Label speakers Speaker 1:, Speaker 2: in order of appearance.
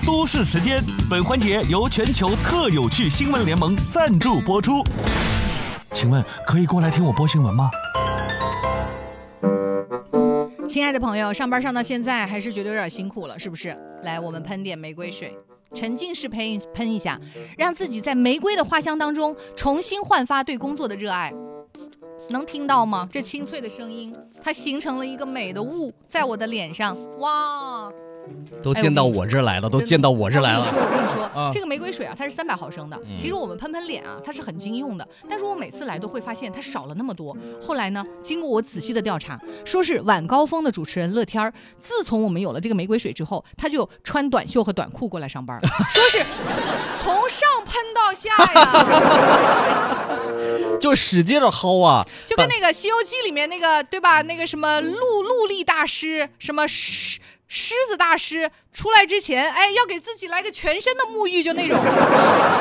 Speaker 1: 都市时间，本环节由全球特有趣新闻联盟赞助播出。请问可以过来听我播新闻吗？
Speaker 2: 亲爱的朋友，上班上到现在还是觉得有点辛苦了，是不是？来，我们喷点玫瑰水，沉浸式喷一下，让自己在玫瑰的花香当中重新焕发对工作的热爱。能听到吗？这清脆的声音，它形成了一个美的雾在我的脸上。哇，
Speaker 3: 都见到我这来了，都见到我这来了。
Speaker 2: 我跟你说，这个玫瑰水啊，它是300毫升的。其实我们喷脸啊，它是很经用的，但是我每次来都会发现它少了那么多。后来呢，经过我仔细的调查，说是晚高峰的主持人乐天儿，自从我们有了这个玫瑰水之后，他就穿短袖和短裤过来上班，说是从上喷到下呀，
Speaker 3: 就使劲的薅啊，
Speaker 2: 就跟那个《西游记》里面那个对吧？那个什么陆力大师，什么狮子大师出来之前，哎，要给自己来个全身的沐浴，就那种。